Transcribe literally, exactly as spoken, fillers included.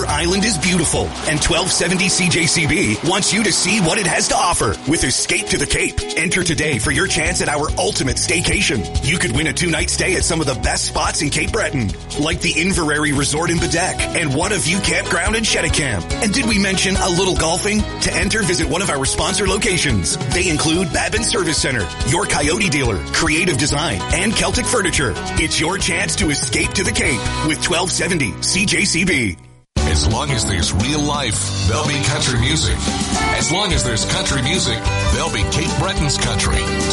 Our island is beautiful, and twelve seventy C J C B wants you to see what it has to offer with Escape to the Cape. Enter today for your chance at our ultimate staycation. You could win a two-night stay at some of the best spots in Cape Breton, like the Inverary Resort in Bedeck and One of You Campground in Cheticamp. And did we mention a little golfing? To enter, visit one of our sponsor locations. They include Babin Service Center, Your Coyote Dealer, Creative Design, and Celtic Furniture. It's your chance to escape to the Cape with twelve seventy C J C B. As long as there's real life, there'll be country music. As long as there's country music, there'll be Cape Breton's country.